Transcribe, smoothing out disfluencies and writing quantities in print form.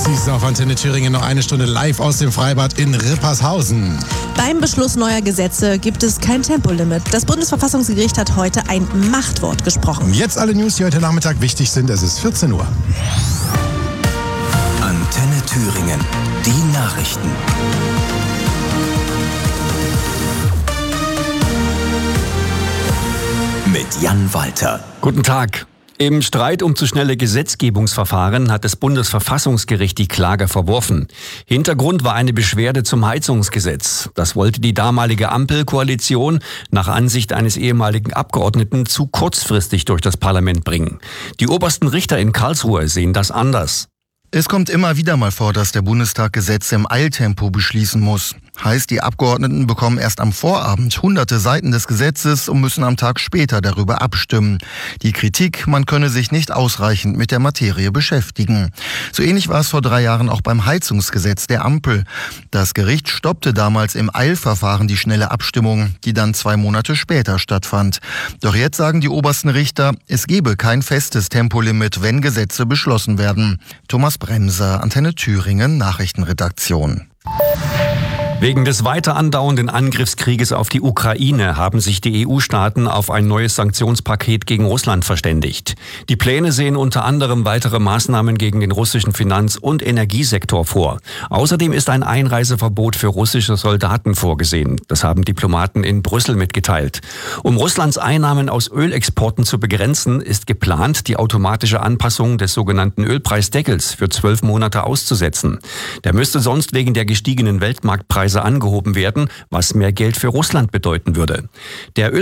hieß es auf Antenne Thüringen, noch eine Stunde live aus dem Freibad in Rippershausen. Beim Beschluss neuer Gesetze gibt es kein Tempolimit. Das Bundesverfassungsgericht hat heute ein Machtwort gesprochen. Jetzt alle News, die heute Nachmittag wichtig sind. Es ist 14 Uhr. Antenne Thüringen, die Nachrichten. Mit Jan Walter. Guten Tag. Im Streit um zu schnelle Gesetzgebungsverfahren hat das Bundesverfassungsgericht die Klage verworfen. Hintergrund war eine Beschwerde zum Heizungsgesetz. Das wollte die damalige Ampelkoalition nach Ansicht eines ehemaligen Abgeordneten zu kurzfristig durch das Parlament bringen. Die obersten Richter in Karlsruhe sehen das anders. Es kommt immer wieder mal vor, dass der Bundestag Gesetze im Eiltempo beschließen muss. Heißt, die Abgeordneten bekommen erst am Vorabend hunderte Seiten des Gesetzes und müssen am Tag später darüber abstimmen. Die Kritik, man könne sich nicht ausreichend mit der Materie beschäftigen. So ähnlich war es vor 3 Jahren auch beim Heizungsgesetz der Ampel. Das Gericht stoppte damals im Eilverfahren die schnelle Abstimmung, die dann 2 Monate später stattfand. Doch jetzt sagen die obersten Richter, es gebe kein festes Tempolimit, wenn Gesetze beschlossen werden. Thomas Bremser, Antenne Thüringen, Nachrichtenredaktion. Wegen des weiter andauernden Angriffskrieges auf die Ukraine haben sich die EU-Staaten auf ein neues Sanktionspaket gegen Russland verständigt. Die Pläne sehen unter anderem weitere Maßnahmen gegen den russischen Finanz- und Energiesektor vor. Außerdem ist ein Einreiseverbot für russische Soldaten vorgesehen. Das haben Diplomaten in Brüssel mitgeteilt. Um Russlands Einnahmen aus Ölexporten zu begrenzen, ist geplant, die automatische Anpassung des sogenannten Ölpreisdeckels für 12 Monate auszusetzen. Der müsste sonst wegen der gestiegenen Weltmarktpreise angehoben werden, was mehr Geld für Russland bedeuten würde. Der